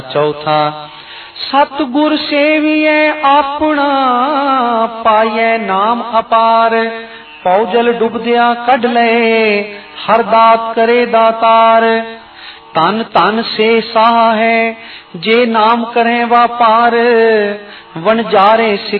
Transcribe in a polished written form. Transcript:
चौथा सतगुर सेविए अपना पाए नाम अपार पौजल डुबदिया कढ़ ले हर दात करे दातार तन तन से साह है जे नाम करें वापार वनजारे